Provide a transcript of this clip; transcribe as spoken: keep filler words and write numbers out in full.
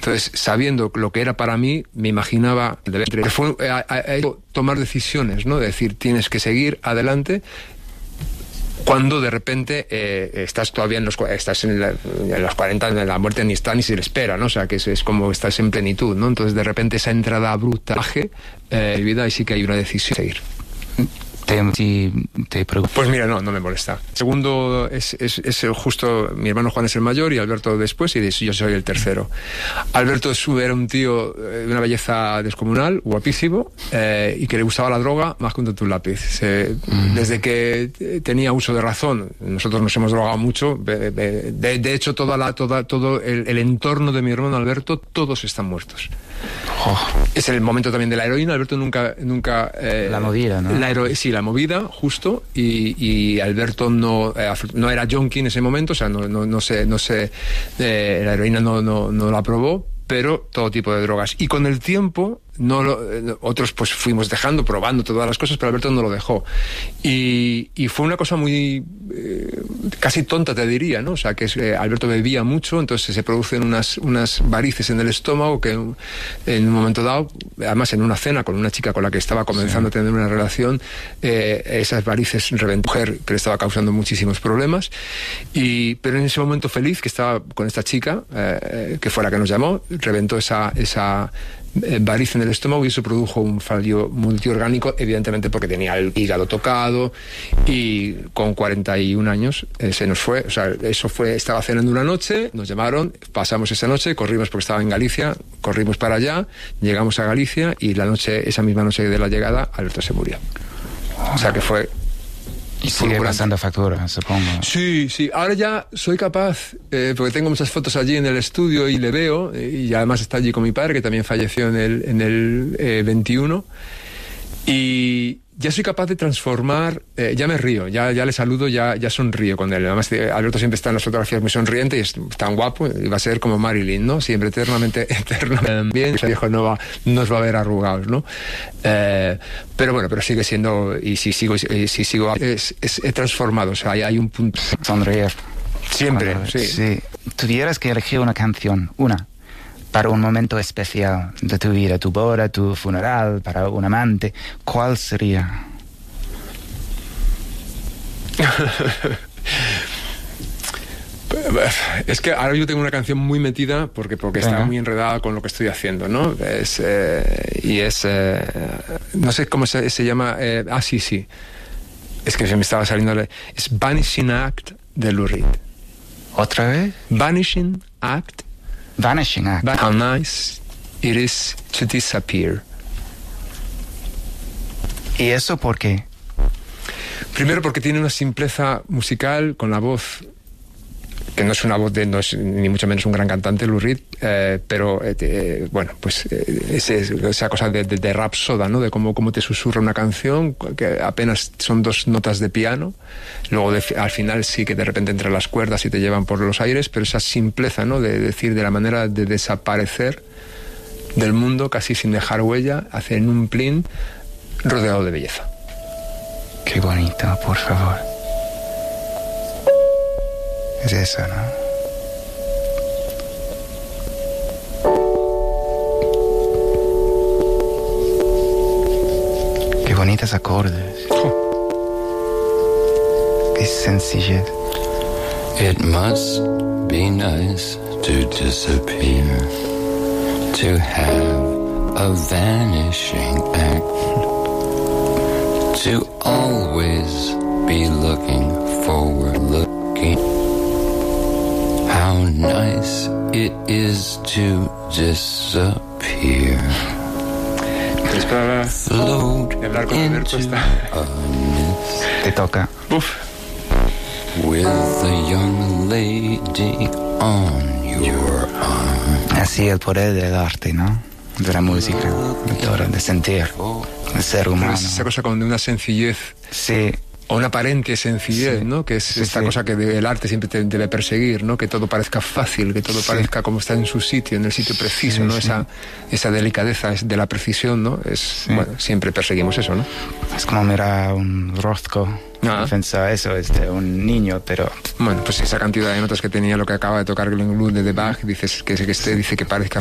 Entonces, sabiendo lo que era para mí, me imaginaba... Fue a, a, a tomar decisiones, ¿no? De decir, tienes que seguir adelante... Cuando de repente eh, estás todavía en los, estás en, la, en los cuarenta, en la muerte ni está ni se le espera, ¿no? O sea, que es, es como estás en plenitud, ¿no? Entonces, de repente, esa entrada abrupta eh, mi vida, y sí que hay una decisión de seguir. Te, te pues mira, no, no me molesta. Segundo es, es, es justo, mi hermano Juan es el mayor y Alberto después, y yo soy el tercero. Alberto era un tío de una belleza descomunal, guapísimo, eh, y que le gustaba la droga más que un tonto lápiz. Se, mm. Desde que tenía uso de razón, nosotros nos hemos drogado mucho. De, de, de hecho, toda la, toda, todo el, el entorno de mi hermano Alberto, todos están muertos. Oh. Es el momento también de la heroína. Alberto nunca... nunca eh, la movida, ¿no? La hero- sí, la movida, justo, y, y Alberto no, eh, no era junkie en ese momento, o sea, no, no, no sé, no sé eh, la heroína no, no, no la probó, pero todo tipo de drogas. Y con el tiempo, no lo, eh, otros pues fuimos dejando, probando todas las cosas, pero Alberto no lo dejó. Y, y fue una cosa muy... Eh, casi tonta, te diría, ¿no? O sea, que eh, Alberto bebía mucho, entonces se producen unas, unas varices en el estómago que en un momento dado, además en una cena con una chica con la que estaba comenzando sí. a tener una relación, eh, esas varices reventó, mujer que le estaba causando muchísimos problemas. Y, pero en ese momento feliz que estaba con esta chica, eh, que fue la que nos llamó, reventó esa... esa variz en el estómago y eso produjo un fallo multiorgánico, evidentemente porque tenía el hígado tocado, y con cuarenta y un años eh, se nos fue. O sea, eso fue, estaba cenando una noche, nos llamaron, pasamos esa noche, corrimos porque estaba en Galicia, corrimos para allá, llegamos a Galicia y la noche, esa misma noche de la llegada, Alberto se murió. O sea que fue... Y sigue pasando factura, supongo. Sí, sí. Ahora ya soy capaz, eh, porque tengo muchas fotos allí en el estudio y le veo, eh, y además está allí con mi padre, que también falleció en el, en el eh, veintiuno, y ya soy capaz de transformar, eh, ya me río, ya, ya le saludo, ya, ya sonrío con él. Además, eh, Alberto siempre está en las fotografías muy sonriente y es tan guapo, y va a ser como Marilyn, ¿no? Siempre eternamente, eternamente bien. Ese viejo no va, nos va a ver arrugados, ¿no? Eh, pero bueno, pero sigue siendo, y si sigo, y si sigo, es, es, he transformado, o sea, hay, hay un punto. Sonreír. Siempre, Cuando, sí. sí. Tuvieras que elegir una canción, una, para un momento especial de tu vida, tu boda, tu funeral, para un amante, ¿cuál sería? Es que ahora yo tengo una canción muy metida porque, porque está muy enredada con lo que estoy haciendo, ¿no? Es, eh, y es... Eh, no sé cómo se, se llama... Eh, ah, sí, sí. Es que se me estaba saliendo... Es Vanishing Act de Lou Reed. ¿Otra vez? Vanishing Act. Vanishing Act. How nice it is to disappear. ¿Y eso por qué? Primero porque tiene una simpleza musical con la voz, que no es una voz de, no es ni mucho menos un gran cantante, Lou Reed, eh, pero eh, bueno, pues eh, ese, esa cosa de, de, de rap soda, ¿no? De cómo, cómo te susurra una canción, que apenas son dos notas de piano, luego de, al final sí que de repente entre las cuerdas y te llevan por los aires, pero esa simpleza, ¿no? De decir, de la manera de desaparecer del mundo casi sin dejar huella, hacer un plin rodeado de belleza. Qué bonito, por favor. Es eso, ¿no? Qué bonitos acordes. Oh. Qué sencillez. It must be nice to disappear, to have a vanishing act, to always be looking forward, looking. How nice it is to disappear. Float into a mist. Te toca. Uf. With a young lady on your arm. Así el poder del arte, ¿no? De la música, de todo, de sentir, de ser humano. Pero esa cosa con una sencillez. Sí. O una aparente sencillez, sí. ¿no? Que es sí, esta sí. cosa que el arte siempre te debe perseguir, ¿no? Que todo parezca fácil, que todo sí. parezca como está en su sitio, en el sitio preciso, sí, ¿no? Sí. Esa, esa delicadeza de la precisión, ¿no? Es, sí. Bueno, siempre perseguimos eso, ¿no? Es como mirar un Rothko. Ah. Pensaba eso, este, un niño, pero... Bueno, pues esa cantidad de notas que tenía lo que acaba de tocar Glenn Gould de Bach, dices que, que este dice que parezca